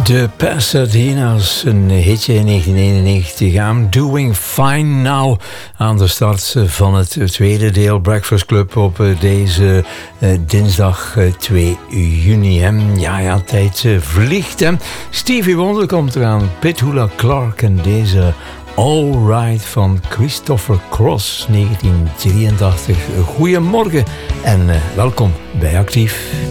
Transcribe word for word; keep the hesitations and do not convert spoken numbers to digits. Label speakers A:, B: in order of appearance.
A: De Pasadena's, een hitje in negentien eenennegentig. I'm doing fine now. Aan de start van het tweede deel Breakfast Club op deze uh, dinsdag uh, twee juni. Hè. Ja, ja, tijd uh, vliegt. Hè. Stevie Wonder komt eraan. Petula Clark en deze All Right van Christopher Cross, negentien drieëntachtig. Goedemorgen en uh, welkom bij Actief.